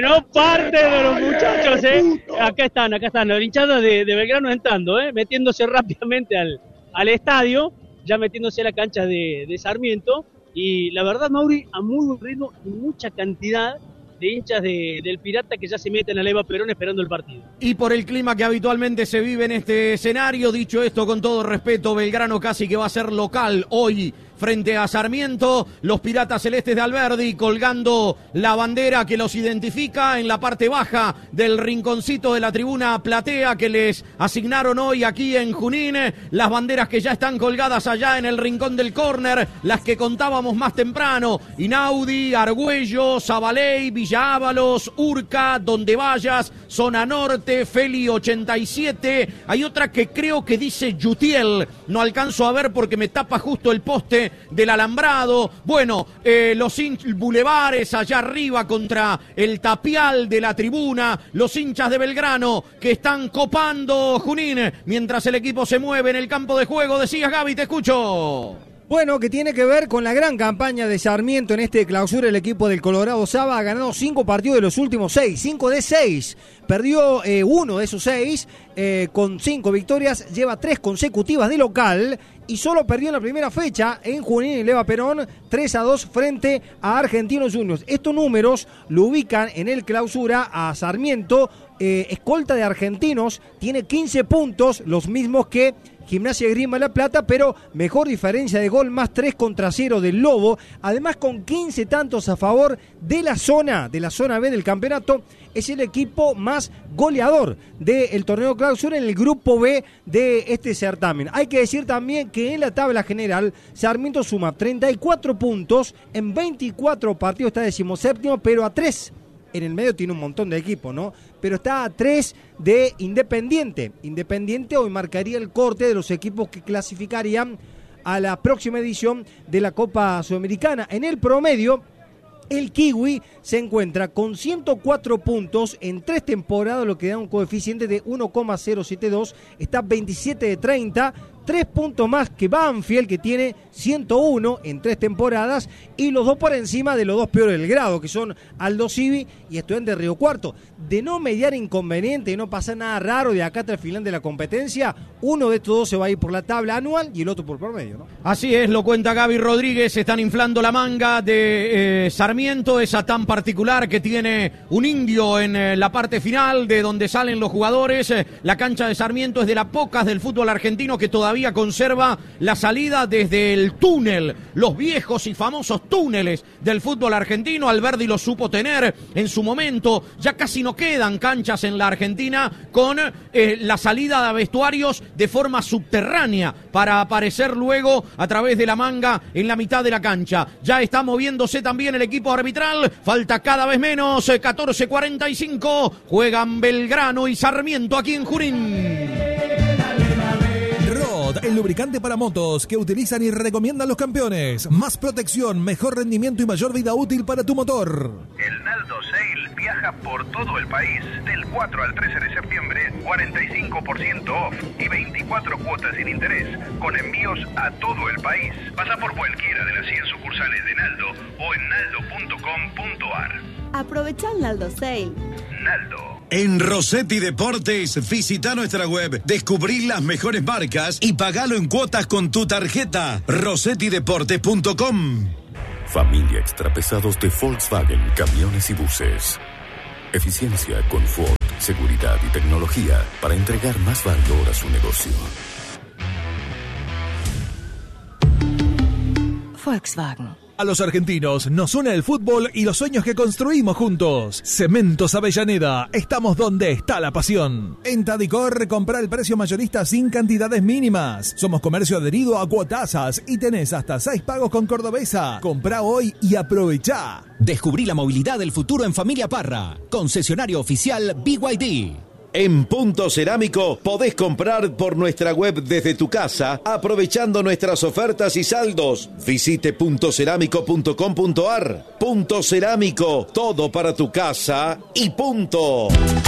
no parte de los muchachos, Acá están, los hinchados de Belgrano entrando, metiéndose rápidamente al estadio, ya metiéndose a la cancha de Sarmiento. Y la verdad, Mauri, a muy buen ritmo y mucha cantidad de hinchas del Pirata que ya se meten a la Eva Perón esperando el partido. Y por el clima que habitualmente se vive en este escenario, dicho esto con todo respeto, Belgrano casi que va a ser local hoy frente a Sarmiento, los Piratas Celestes de Alberdi colgando la bandera que los identifica en la parte baja del rinconcito de la tribuna platea que les asignaron hoy aquí en Junín, las banderas que ya están colgadas allá en el rincón del córner, las que contábamos más temprano, Inaudi, Argüello, Zabaley, Villa Ábalos, Urca, Donde Vayas, Zona Norte, Feli 87, hay otra que creo que dice Yutiel, no alcanzo a ver porque me tapa justo el poste del alambrado. Bueno, los bulevares allá arriba contra el tapial de la tribuna, los hinchas de Belgrano que están copando Junín mientras el equipo se mueve en el campo de juego. Decías, Gaby, te escucho. Bueno, que tiene que ver con la gran campaña de Sarmiento en este clausura. El equipo del Colorado Saba ha ganado 5 partidos de los últimos 6, 5 de 6. Perdió 1 de esos 6 con 5 victorias, lleva 3 consecutivas de local y solo perdió en la primera fecha en Junín y Leva Perón 3-2 frente a Argentinos Juniors. Estos números lo ubican en el clausura a Sarmiento, escolta de Argentinos, tiene 15 puntos, los mismos que Gimnasia Grima La Plata, pero mejor diferencia de gol, más 3-0 del Lobo, además con 15 tantos a favor de la zona B del campeonato. Es el equipo más goleador del torneo clausura en el grupo B de este certamen. Hay que decir también que en la tabla general Sarmiento suma 34 puntos, en 24 partidos está 17º, pero a 3. En el medio tiene un montón de equipos, ¿no? Pero está a 3 de Independiente. Independiente hoy marcaría el corte de los equipos que clasificarían a la próxima edición de la Copa Sudamericana. En el promedio, el Kiwi se encuentra con 104 puntos en 3 temporadas, lo que da un coeficiente de 1,072. Está 27 de 30. 3 puntos más que Banfield, que tiene 101 en 3 temporadas, y los 2 por encima de los 2 peores del grado, que son Aldo Civi y Estudiantes de Río Cuarto. De no mediar inconveniente y no pasar nada raro de acá hasta el final de la competencia, uno de estos 2 se va a ir por la tabla anual y el otro por promedio, ¿no? Así es, lo cuenta Gaby Rodríguez, están inflando la manga de Sarmiento, esa tan particular que tiene un indio en la parte final de donde salen los jugadores. La cancha de Sarmiento es de las pocas del fútbol argentino que todavía conserva la salida desde el túnel, los viejos y famosos túneles del fútbol argentino. Alberdi lo supo tener en su momento. Ya casi no quedan canchas en la Argentina con la salida de vestuarios de forma subterránea para aparecer luego a través de la manga en la mitad de la cancha. Ya está moviéndose también el equipo arbitral, falta cada vez menos, 14:45, juegan Belgrano y Sarmiento aquí en Junín. El lubricante para motos que utilizan y recomiendan los campeones. Más protección, mejor rendimiento y mayor vida útil para tu motor. El Naldo Sale viaja por todo el país. Del 4 al 13 de septiembre, 45% off y 24 cuotas sin interés, con envíos a todo el país. Pasa por cualquiera de las 100 sucursales de Naldo o en naldo.com.ar. Aprovecha el Naldo Sale. Naldo. En Rossetti Deportes, visita nuestra web, descubrí las mejores marcas y pagalo en cuotas con tu tarjeta. RossettiDeportes.com. Familia Extrapesados de Volkswagen Camiones y Buses. Eficiencia, confort, seguridad y tecnología para entregar más valor a su negocio. Volkswagen. A los argentinos nos une el fútbol y los sueños que construimos juntos. Cementos Avellaneda, estamos donde está la pasión. En Tadicor, compra el precio mayorista sin cantidades mínimas. Somos comercio adherido a Cuotasas y tenés hasta 6 pagos con Cordobesa. Comprá hoy y aprovechá. Descubrí la movilidad del futuro en Familia Parra. Concesionario oficial BYD. En Punto Cerámico podés comprar por nuestra web desde tu casa, aprovechando nuestras ofertas y saldos. Visite puntocerámico.com.ar. Punto Cerámico, todo para tu casa y punto.